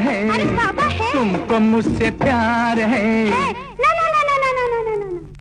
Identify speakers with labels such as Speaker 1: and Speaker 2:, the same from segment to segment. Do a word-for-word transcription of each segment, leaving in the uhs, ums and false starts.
Speaker 1: है,
Speaker 2: अरे बाबा है,
Speaker 1: तुमको मुझसे प्यार है,
Speaker 2: है। ना ना ना ना ना ना ना ना ना ना।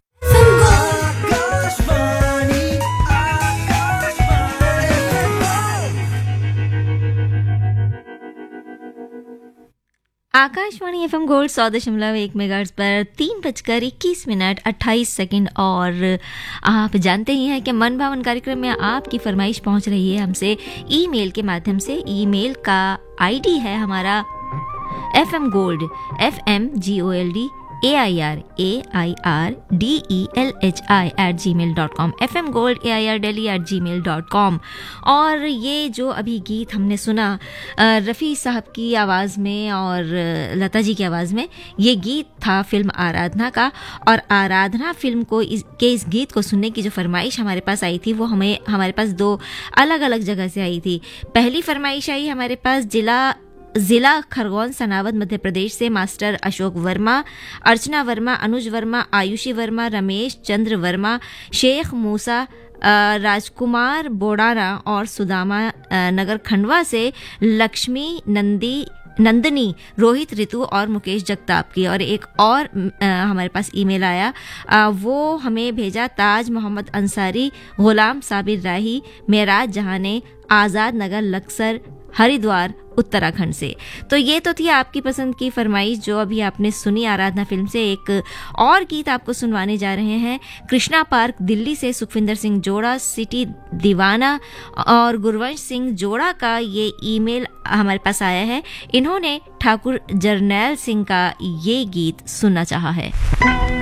Speaker 3: आकाशवाणी एफ एम गोल्ड सौ दशमलव एक मेगाहर्ट्ज़ पर तीन बजकर इक्कीस मिनट अट्ठाईस सेकंड। और आप जानते ही हैं कि मन भावन कार्यक्रम में आपकी फरमाइश पहुंच रही है हमसे ईमेल के माध्यम से। ईमेल का आईडी है हमारा F M gold, F M G O L D A I R A I R D E L H I eight ji mail dot com, F M gold A I R daily eight ji mail dot com. और ये जो अभी गीत हमने सुना रफ़ी साहब की आवाज़ में और लता जी की आवाज़ में, ये गीत था फिल्म आराधना का। और आराधना फिल्म को इस, के इस गीत को सुनने की जो फरमाइश हमारे पास आई थी वो हमें हमारे पास दो अलग अलग जगह से आई थी। पहली फरमाइश आई हमारे पास जिला जिला खरगोन सनावद मध्य प्रदेश से मास्टर अशोक वर्मा, अर्चना वर्मा, अनुज वर्मा, आयुषी वर्मा, रमेश चंद्र वर्मा, शेख मूसा, राजकुमार बोडाना और सुदामा नगर खंडवा से लक्ष्मी नंदी नंदनी, रोहित, ऋतु और मुकेश जगताप की। और एक और आ, हमारे पास ईमेल आया, आ, वो हमें भेजा ताज मोहम्मद अंसारी, गुलाम साबिर राही, मेराज जहाने, आज़ाद नगर लक्सर, हरिद्वार, उत्तराखंड से। तो ये तो थी आपकी पसंद की फरमाइश जो अभी आपने सुनी आराधना फिल्म से। एक और गीत आपको सुनवाने जा रहे हैं कृष्णा पार्क दिल्ली से सुखविंदर सिंह जोड़ा, सिटी दीवाना और गुरवंश सिंह जोड़ा का ये ईमेल हमारे पास आया है। इन्होंने ठाकुर जरनैल सिंह का ये गीत सुनना चाहा है।